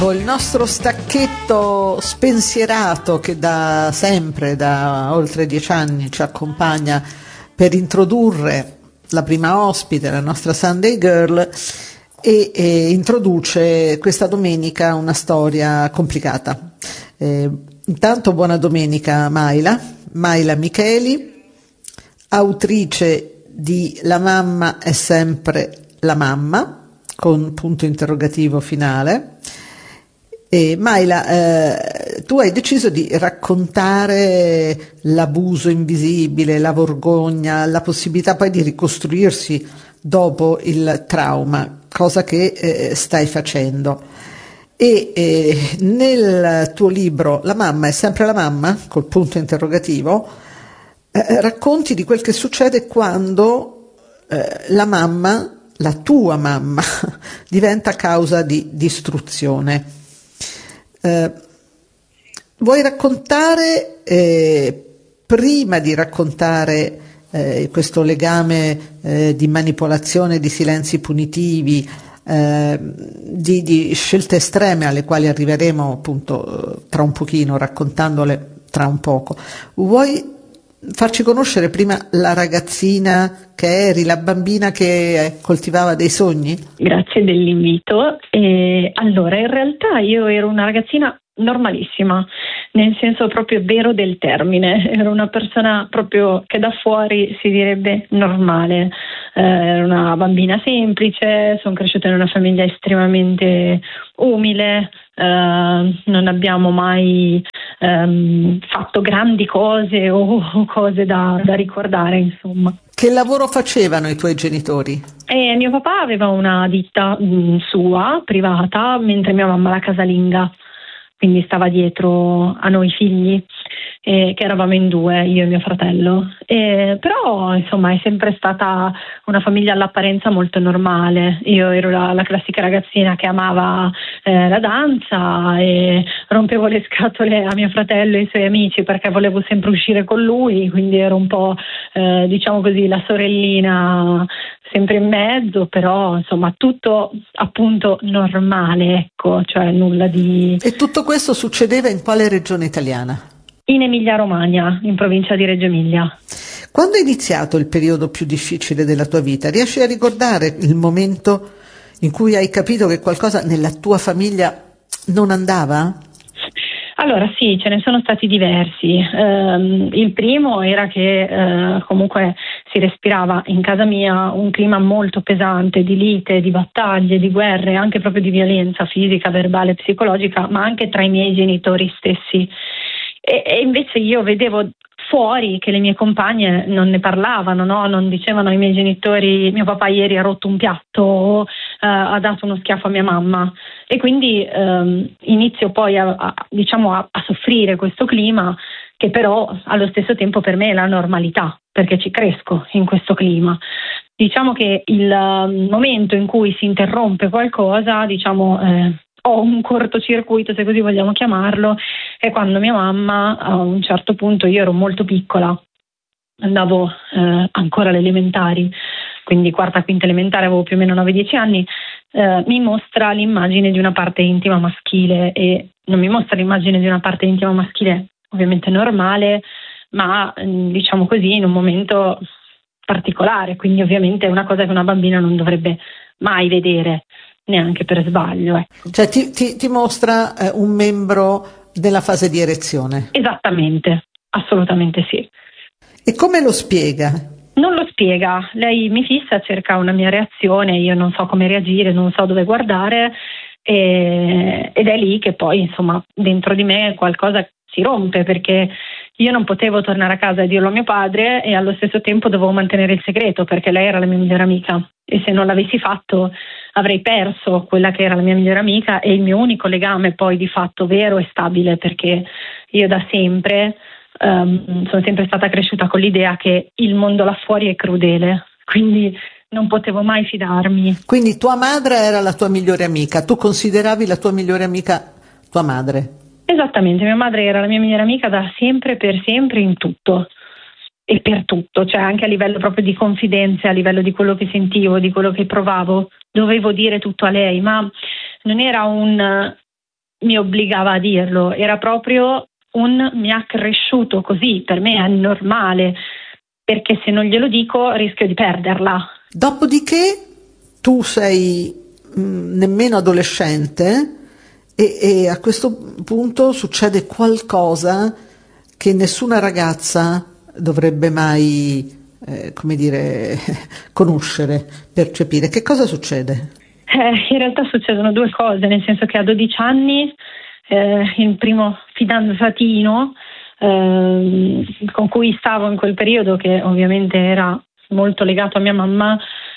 Il nostro stacchetto spensierato che da sempre, da oltre 10 anni, ci accompagna per introdurre la prima ospite, la nostra Sunday Girl, e introduce questa domenica una storia complicata. Intanto buona domenica Maila Micheli, autrice di La mamma è sempre la mamma, con punto interrogativo finale. Maila, tu hai deciso di raccontare l'abuso invisibile, la vergogna, la possibilità poi di ricostruirsi dopo il trauma, cosa che stai facendo. E nel tuo libro La mamma è sempre la mamma, col punto interrogativo, racconti di quel che succede quando la mamma, la tua mamma, diventa causa di distruzione. Vuoi raccontare, prima di raccontare questo legame di manipolazione, di silenzi punitivi, di scelte estreme alle quali arriveremo appunto tra un pochino, raccontandole tra un poco, vuoi farci conoscere prima la ragazzina che eri, la bambina che coltivava dei sogni? Grazie dell'invito. Allora, in realtà io ero una ragazzina normalissima, nel senso proprio vero del termine. Ero una persona proprio che da fuori si direbbe normale. Ero una bambina semplice, sono cresciuta in una famiglia estremamente umile, non abbiamo mai fatto grandi cose o cose da ricordare, insomma. Che lavoro facevano i tuoi genitori? Mio papà aveva una ditta sua, privata, mentre mia mamma la casalinga, quindi stava dietro a noi figli, che eravamo in 2, io e mio fratello. Però insomma è sempre stata una famiglia all'apparenza molto normale. Io ero la classica ragazzina che amava la danza e rompevo le scatole a mio fratello e ai suoi amici perché volevo sempre uscire con lui, quindi ero un po' diciamo così la sorellina sempre in mezzo, però insomma tutto appunto normale, ecco, cioè nulla di... E tutto questo succedeva in quale regione italiana? In Emilia-Romagna, in provincia di Reggio Emilia. Quando è iniziato il periodo più difficile della tua vita? Riesci a ricordare il momento in cui hai capito che qualcosa nella tua famiglia non andava? Allora sì, ce ne sono stati diversi. Il primo era che comunque si respirava in casa mia un clima molto pesante di lite, di battaglie, di guerre, anche proprio di violenza fisica, verbale, psicologica, ma anche tra i miei genitori stessi. E invece io vedevo fuori che le mie compagne non ne parlavano, no? Non dicevano ai miei genitori mio papà ieri ha rotto un piatto o ha dato uno schiaffo a mia mamma, e quindi inizio poi a soffrire questo clima che però allo stesso tempo per me è la normalità, perché ci cresco in questo clima. Diciamo che il momento in cui si interrompe qualcosa, ho un cortocircuito, se così vogliamo chiamarlo, è quando mia mamma, a un certo punto, io ero molto piccola, andavo ancora alle elementari, quindi quarta, quinta elementare, avevo più o meno 9-10 anni, mi mostra l'immagine di una parte intima maschile, e non mi mostra l'immagine di una parte intima maschile ovviamente normale, ma diciamo così in un momento particolare, quindi ovviamente è una cosa che una bambina non dovrebbe mai vedere, neanche per sbaglio. Ecco. Cioè ti mostra un membro della fase di erezione? Esattamente, assolutamente sì. E come lo spiega? Non lo spiega, lei mi fissa, cerca una mia reazione, io non so come reagire, non so dove guardare, ed è lì che poi insomma dentro di me qualcosa si rompe, perché io non potevo tornare a casa e dirlo a mio padre e allo stesso tempo dovevo mantenere il segreto perché lei era la mia migliore amica, e se non l'avessi fatto avrei perso quella che era la mia migliore amica e il mio unico legame poi di fatto vero e stabile, perché io da sempre sono sempre stata cresciuta con l'idea che il mondo là fuori è crudele, quindi non potevo mai fidarmi. Quindi tua madre era la tua migliore amica, tu consideravi la tua migliore amica tua madre? Esattamente, mia madre era la mia migliore amica da sempre, per sempre, in tutto e per tutto, cioè anche a livello proprio di confidenze, a livello di quello che sentivo, di quello che provavo, dovevo dire tutto a lei, ma non era un mi obbligava a dirlo, era proprio mi ha cresciuto così, per me è normale, perché se non glielo dico rischio di perderla. Dopodiché tu sei nemmeno adolescente e a questo punto succede qualcosa che nessuna ragazza dovrebbe mai, come dire, conoscere, percepire. Che cosa succede? In realtà succedono due cose, nel senso che a 12 anni il primo fidanzatino con cui stavo in quel periodo, che ovviamente era molto legato a mia mamma,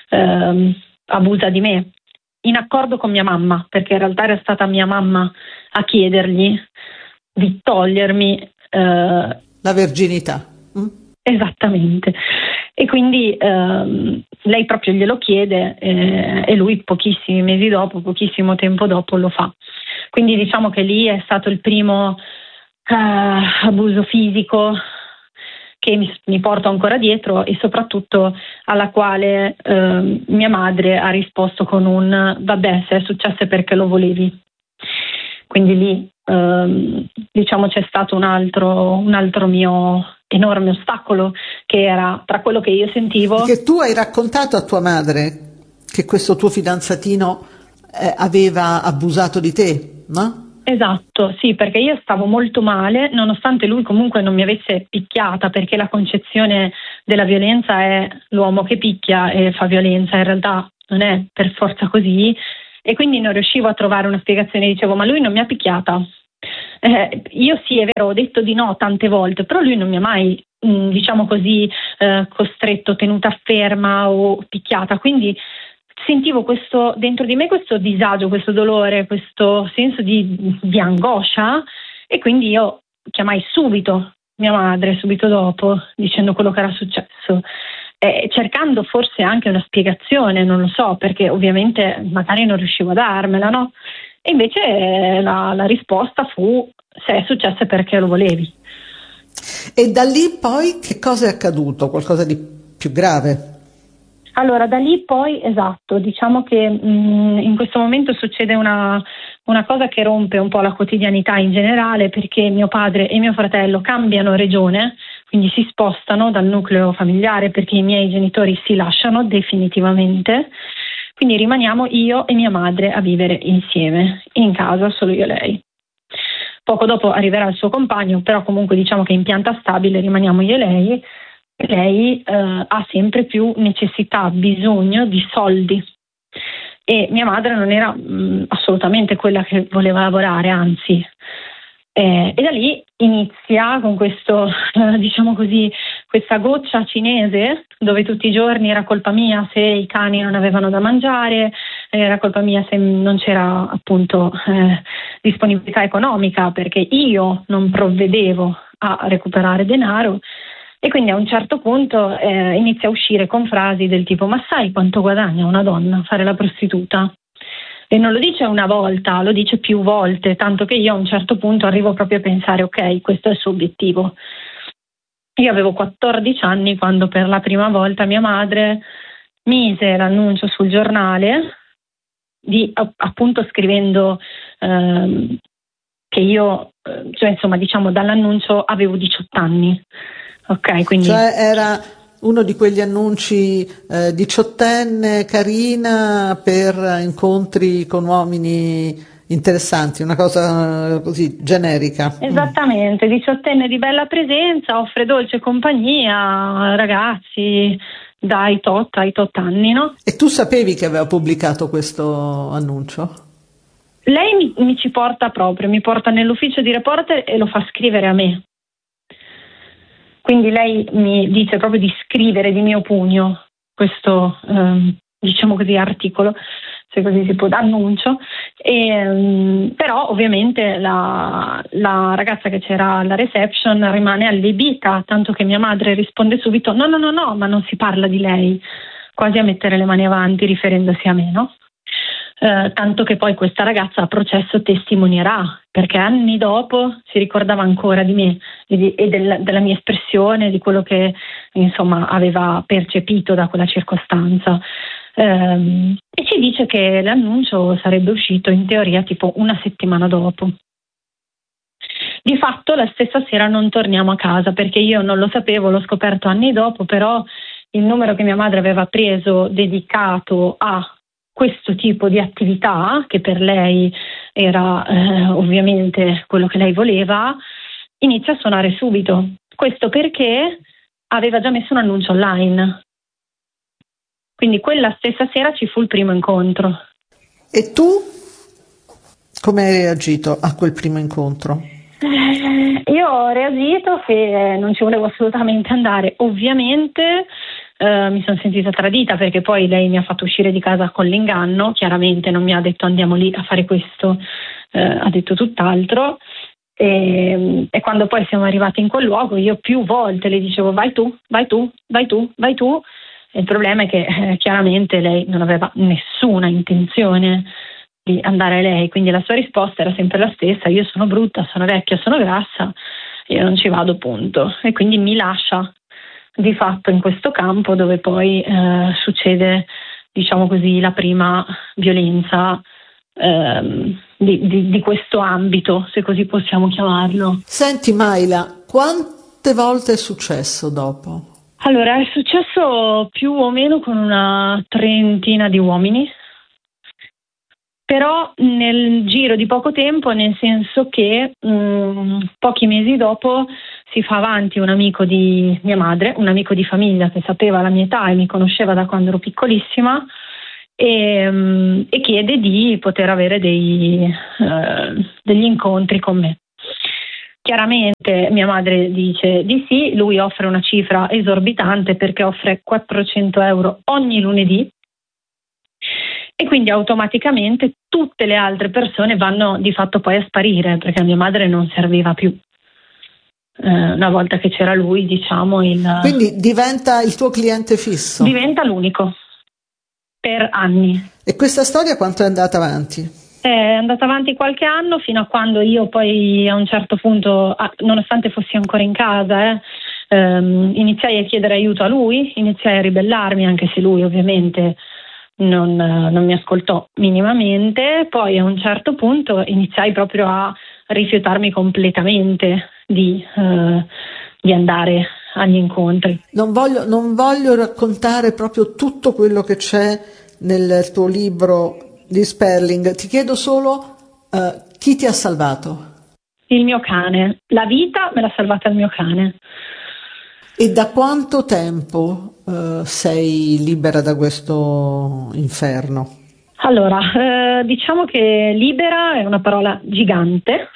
abusa di me, in accordo con mia mamma, perché in realtà era stata mia mamma a chiedergli di togliermi la verginità. Esattamente. E quindi lei proprio glielo chiede e lui pochissimi mesi dopo, pochissimo tempo dopo lo fa. Quindi diciamo che lì è stato il primo abuso fisico che mi porto ancora dietro e soprattutto alla quale mia madre ha risposto con un vabbè, se è successo è perché lo volevi. Quindi lì diciamo c'è stato un altro mio enorme ostacolo, che era tra quello che io sentivo. Perché tu hai raccontato a tua madre che questo tuo fidanzatino aveva abusato di te, no? Esatto, sì, perché io stavo molto male, nonostante lui comunque non mi avesse picchiata, perché la concezione della violenza è l'uomo che picchia e fa violenza, in realtà non è per forza così, e quindi non riuscivo a trovare una spiegazione. Dicevo, ma lui non mi ha picchiata. Io sì, è vero, ho detto di no tante volte, però lui non mi ha mai, diciamo così, costretto, tenuta ferma o picchiata, quindi sentivo dentro di me questo disagio, questo dolore, questo senso di angoscia, e quindi io chiamai subito mia madre, subito dopo, dicendo quello che era successo, cercando forse anche una spiegazione, non lo so, perché ovviamente magari non riuscivo a darmela, no? E invece la risposta fu: se è successo è perché lo volevi. E da lì poi che cosa è accaduto? Qualcosa di più grave? Allora, da lì poi, esatto, diciamo che in questo momento succede una cosa che rompe un po' la quotidianità in generale, perché mio padre e mio fratello cambiano regione, quindi si spostano dal nucleo familiare perché i miei genitori si lasciano definitivamente, quindi rimaniamo io e mia madre a vivere insieme, in casa solo io e lei. Poco dopo arriverà il suo compagno, però comunque diciamo che in pianta stabile rimaniamo io e lei. Lei ha sempre più necessità, bisogno di soldi, e mia madre non era assolutamente quella che voleva lavorare, anzi, e da lì inizia con questo, diciamo così, questa goccia cinese, dove tutti i giorni era colpa mia se i cani non avevano da mangiare, era colpa mia se non c'era appunto disponibilità economica, perché io non provvedevo a recuperare denaro. E quindi a un certo punto inizia a uscire con frasi del tipo: ma sai quanto guadagna una donna a fare la prostituta? E non lo dice una volta, lo dice più volte, tanto che io a un certo punto arrivo proprio a pensare: ok, questo è il suo obiettivo. Io avevo 14 anni quando per la prima volta mia madre mise l'annuncio sul giornale, appunto scrivendo che io, cioè insomma diciamo dall'annuncio avevo 18 anni. Ok, quindi cioè era uno di quegli annunci diciottenne, carina, per incontri con uomini interessanti, una cosa così generica. Esattamente, diciottenne di bella presenza, offre dolce compagnia, ragazzi dai tot ai tot anni, no? E tu sapevi che aveva pubblicato questo annuncio? Lei mi ci porta proprio, mi porta nell'ufficio di reporter e lo fa scrivere a me. Quindi lei mi dice proprio di scrivere di mio pugno questo, diciamo così, articolo, se così si può, annuncio. Però ovviamente la ragazza che c'era alla reception rimane allibita, tanto che mia madre risponde subito: no, ma non si parla di lei, quasi a mettere le mani avanti riferendosi a me, no? Tanto che poi questa ragazza a processo testimonierà, perché anni dopo si ricordava ancora di me e della mia espressione, di quello che insomma aveva percepito da quella circostanza. e ci dice che l'annuncio sarebbe uscito in teoria tipo una settimana dopo. Di fatto la stessa sera non torniamo a casa, perché io non lo sapevo, l'ho scoperto anni dopo, però il numero che mia madre aveva preso dedicato a questo tipo di attività, che per lei era ovviamente quello che lei voleva, inizia a suonare subito. Questo perché aveva già messo un annuncio online. Quindi quella stessa sera ci fu il primo incontro. E tu come hai reagito a quel primo incontro? Io ho reagito che non ci volevo assolutamente andare. Ovviamente mi sono sentita tradita, perché poi lei mi ha fatto uscire di casa con l'inganno, chiaramente non mi ha detto andiamo lì a fare questo, ha detto tutt'altro. E quando poi siamo arrivati in quel luogo io più volte le dicevo vai tu, vai tu, vai tu, vai tu. E il problema è che chiaramente lei non aveva nessuna intenzione di andare lei, quindi la sua risposta era sempre la stessa: io sono brutta, sono vecchia, sono grassa, io non ci vado, punto. E quindi mi lascia di fatto in questo campo dove poi succede, diciamo così, la prima violenza di questo ambito, se così possiamo chiamarlo. Senti Maila, quante volte è successo dopo? Allora, è successo più o meno con una trentina di uomini, però nel giro di poco tempo, nel senso che pochi mesi dopo si fa avanti un amico di mia madre, un amico di famiglia che sapeva la mia età e mi conosceva da quando ero piccolissima, e chiede di poter avere degli incontri con me. Chiaramente mia madre dice di sì, lui offre una cifra esorbitante perché offre 400 euro ogni lunedì, e quindi automaticamente tutte le altre persone vanno di fatto poi a sparire, perché a mia madre non serviva più. Una volta che c'era lui, diciamo, quindi diventa il tuo cliente fisso? Diventa l'unico per anni. E questa storia quanto è andata avanti? È andata avanti qualche anno, fino a quando io poi a un certo punto, nonostante fossi ancora in casa, iniziai a chiedere aiuto a lui, iniziai a ribellarmi, anche se lui ovviamente non mi ascoltò minimamente. Poi a un certo punto iniziai proprio a rifiutarmi completamente di andare agli incontri. Non voglio raccontare proprio tutto quello che c'è nel tuo libro di Sperling, ti chiedo solo chi ti ha salvato? Il mio cane. La vita me l'ha salvata il mio cane. E da quanto tempo sei libera da questo inferno? Allora, diciamo che libera è una parola gigante.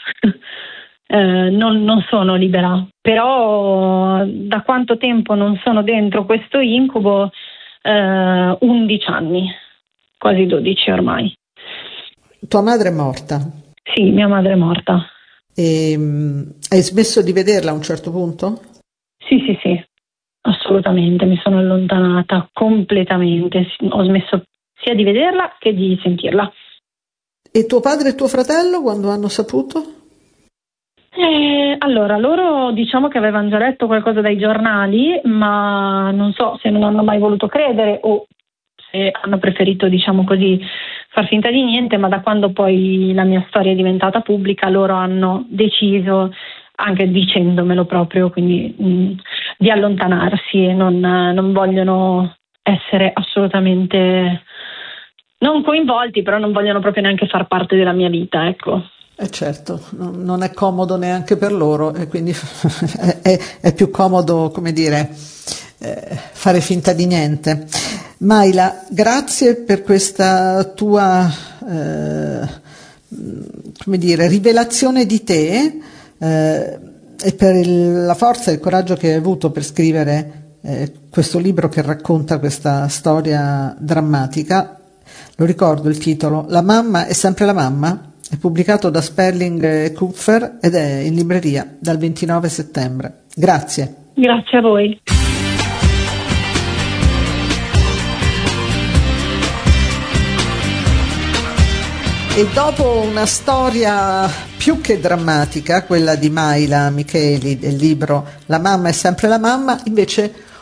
Non sono libera, però da quanto tempo non sono dentro questo incubo? 11 anni, quasi 12 ormai. Tua madre è morta? Sì, mia madre è morta. E hai smesso di vederla a un certo punto? Sì, assolutamente, mi sono allontanata completamente, ho smesso sia di vederla che di sentirla. E tuo padre e tuo fratello quando hanno saputo? Allora, loro diciamo che avevano già letto qualcosa dai giornali, ma non so se non hanno mai voluto credere o se hanno preferito, diciamo così, far finta di niente, ma da quando poi la mia storia è diventata pubblica loro hanno deciso, anche dicendomelo proprio, quindi di allontanarsi e non vogliono essere assolutamente non coinvolti, però non vogliono proprio neanche far parte della mia vita, ecco. Certo, non è comodo neanche per loro e quindi è più comodo, come dire, fare finta di niente. Maila, grazie per questa tua, come dire, rivelazione di te e per la forza e il coraggio che hai avuto per scrivere questo libro che racconta questa storia drammatica. Lo ricordo il titolo, La mamma è sempre la mamma. È pubblicato da Sperling e Kupfer ed è in libreria dal 29 settembre. Grazie. Grazie a voi. E dopo una storia più che drammatica, quella di Maila Micheli del libro La mamma è sempre la mamma, invece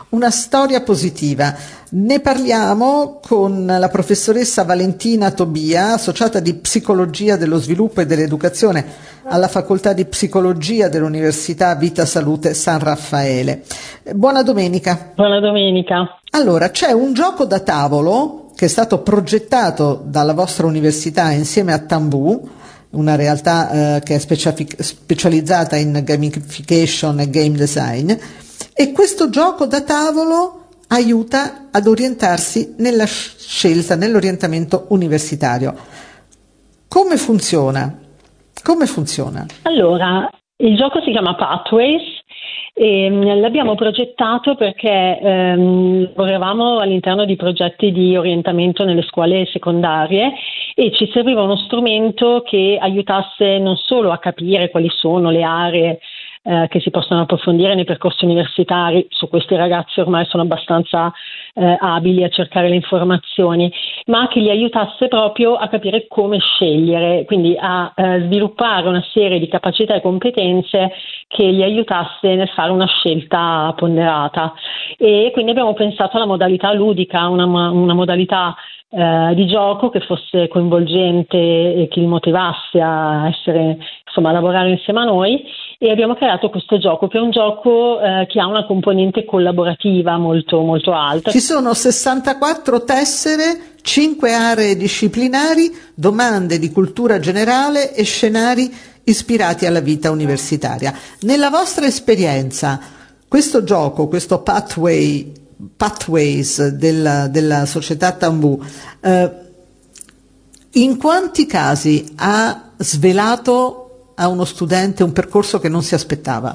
una storia positiva. Ne parliamo con la professoressa Valentina Tobia, associata di Psicologia dello Sviluppo e dell'Educazione alla Facoltà di Psicologia dell'Università Vita Salute San Raffaele. Buona domenica. Buona domenica. Allora, c'è un gioco da tavolo che è stato progettato dalla vostra università insieme a Tambù, una realtà che è specializzata in gamification e game design, e questo gioco da tavolo aiuta ad orientarsi nella scelta, nell'orientamento universitario. Come funziona? Allora, il gioco si chiama Pathways e l'abbiamo progettato perché lavoravamo all'interno di progetti di orientamento nelle scuole secondarie e ci serviva uno strumento che aiutasse non solo a capire quali sono le aree che si possono approfondire nei percorsi universitari. Su questi ragazzi ormai sono abbastanza abili a cercare le informazioni, ma che li aiutasse proprio a capire come scegliere, quindi a sviluppare una serie di capacità e competenze che gli aiutasse nel fare una scelta ponderata. E quindi abbiamo pensato alla modalità ludica, una modalità di gioco che fosse coinvolgente e che li motivasse a lavorare insieme a noi, e abbiamo creato questo gioco, che è un gioco che ha una componente collaborativa molto, molto alta. Ci sono 64 tessere, 5 aree disciplinari, domande di cultura generale e scenari ispirati alla vita universitaria. Nella vostra esperienza, questo gioco, questo Pathways della società Tambù, in quanti casi ha svelato a uno studente un percorso che non si aspettava?